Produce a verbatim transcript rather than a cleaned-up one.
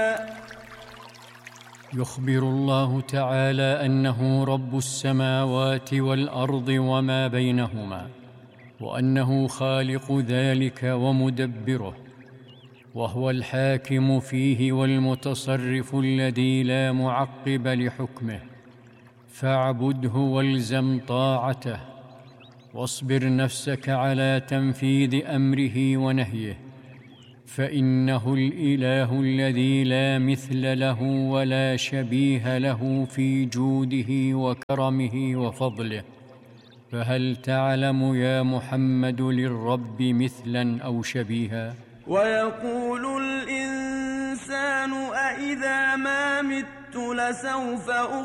يخبر الله تعالى أنه رب السماوات والأرض وما بينهما، وأنه خالق ذلك ومدبره، وهو الحاكم فيه والمتصرف الذي لا معقب لحكمه، فاعبده والزم طاعته، واصبر نفسك على تنفيذ أمره ونهيه، فإنه الإله الذي لا مثل له ولا شبيه له في جوده وكرمه وفضله. فهل تعلم يا محمد للرب مثلا أو شبيها؟ ويقول الإنسان أإذا ما مت لسوف